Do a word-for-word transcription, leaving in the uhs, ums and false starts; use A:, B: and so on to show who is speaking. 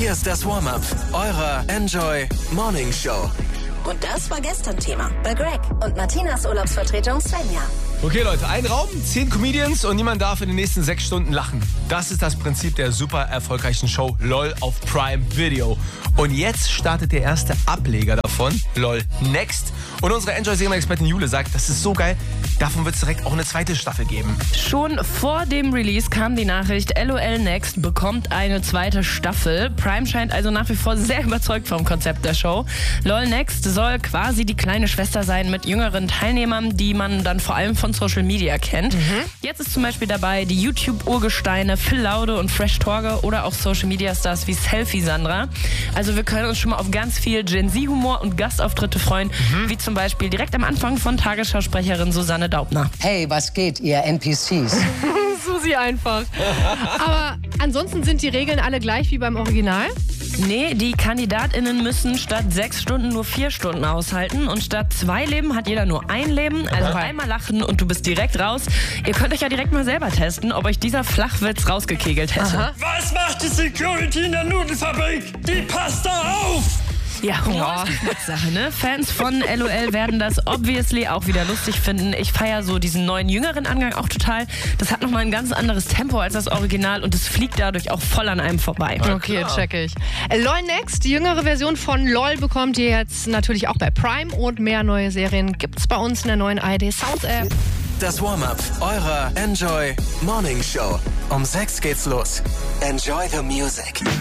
A: Hier ist das Warm-Up eurer Enjoy Morning Show.
B: Und das war gestern Thema bei Greg und Martinas Urlaubsvertretung Svenja.
C: Okay, Leute, ein Raum, zehn Comedians und niemand darf in den nächsten sechs Stunden lachen. Das ist das Prinzip der super erfolgreichen Show LOL auf Prime Video. Und jetzt startet der erste Ableger davon, LOL Next. Und unsere Enjoy-Serien-Expertin Jule sagt, das ist so geil, davon wird es direkt auch eine zweite Staffel geben.
D: Schon vor dem Release kam die Nachricht, LOL Next bekommt eine zweite Staffel. Prime scheint also nach wie vor sehr überzeugt vom Konzept der Show. LOL Next soll quasi die kleine Schwester sein mit jüngeren Teilnehmern, die man dann vor allem von Social Media kennt. Mhm. Jetzt ist zum Beispiel dabei die YouTube-Urgesteine Phil Laude und Fresh Torge oder auch Social Media Stars wie Selfie Sandra. Also wir können uns schon mal auf ganz viel Gen Z-Humor und Gastauftritte freuen, mhm. wie zum Beispiel direkt am Anfang von Tagesschausprecherin Susanne Daubner.
E: Hey, was geht, ihr N P Cs?
F: Susi einfach. Aber ansonsten sind die Regeln alle gleich wie beim Original?
D: Nee, die KandidatInnen müssen statt sechs Stunden nur vier Stunden aushalten und statt zwei Leben hat jeder nur ein Leben. Also okay. Einmal lachen und du bist direkt raus. Ihr könnt euch ja direkt mal selber testen, ob euch dieser Flachwitz rausgekegelt hätte. Aha.
G: Was macht die Security in der Nudelfabrik? Die passt da auf!
D: Ja, Humor ist Geschmackssache, ne? Fans von LOL werden das obviously auch wieder lustig finden. Ich feiere so diesen neuen, jüngeren Angang auch total. Das hat nochmal ein ganz anderes Tempo als das Original und es fliegt dadurch auch voll an einem vorbei.
F: Okay, check ich. LOL Next, die jüngere Version von LOL bekommt ihr jetzt natürlich auch bei Prime und mehr neue Serien gibt's bei uns in der neuen A R D Sounds App.
A: Das Warm-Up eurer Enjoy Morning Show. Um sechs geht's los. Enjoy the music.